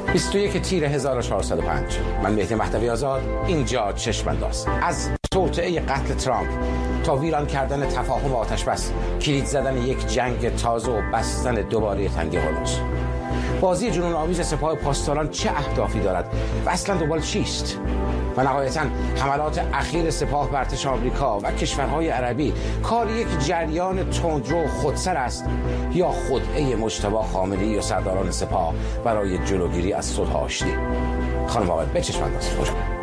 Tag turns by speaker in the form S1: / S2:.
S1: 21 تیر 1405. من مهدی مهدوی آزاد، اینجا چشم‌انداز. از توطئه قتل ترامپ تا ویران کردن تفاهم آتش بس، کلید زدن یک جنگ تازه و بستن دوباره تنگه هرمز. بازی جنون آمیز سپاه پاسداران چه اهدافی دارد و اصلا دنبال چیست؟ و نهایتاً حملات اخیر سپاه بر ارتش آمریکا و کشورهای عربی کار یک جریان تندرو خودسر است یا خدعه مجتبی خامنه‌ای و سرداران سپاه برای جلوگیری از صلح آشتی؟ خانم آقای، به چشم انداز.